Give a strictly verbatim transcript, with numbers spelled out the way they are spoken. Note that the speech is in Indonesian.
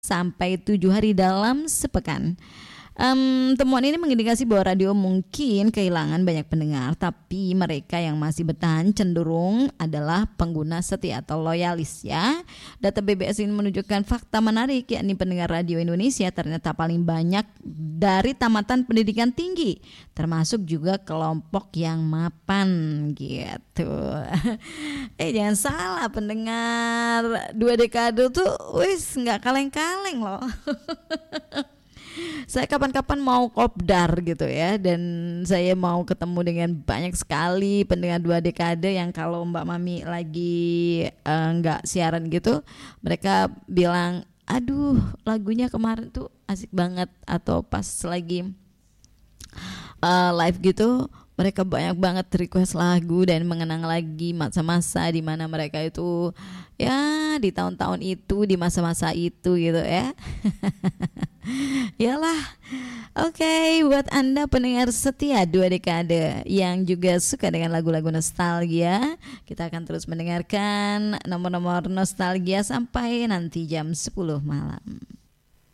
sampai tujuh hari dalam sepekan. Um, temuan ini mengindikasi bahwa radio mungkin kehilangan banyak pendengar, tapi mereka yang masih bertahan cenderung adalah pengguna setia atau loyalis ya. Data B B S ini menunjukkan fakta menarik, yakni pendengar radio Indonesia ternyata paling banyak dari tamatan pendidikan tinggi, termasuk juga kelompok yang mapan gitu. eh jangan salah, pendengar dua dekade tuh wis nggak kaleng-kaleng loh. Saya kapan-kapan mau kopdar gitu ya, dan saya mau ketemu dengan banyak sekali pendengar dua dekade yang kalau Mbak Mami lagi nggak uh, siaran gitu, mereka bilang, aduh lagunya kemarin tuh asik banget, atau pas lagi uh, live gitu mereka banyak banget request lagu dan mengenang lagi masa-masa di mana mereka itu ya di tahun-tahun itu, di masa-masa itu gitu ya. Yalah. Oke, okay, buat Anda pendengar setia dua dekade yang juga suka dengan lagu-lagu nostalgia, kita akan terus mendengarkan nomor-nomor nostalgia sampai nanti jam sepuluh malam.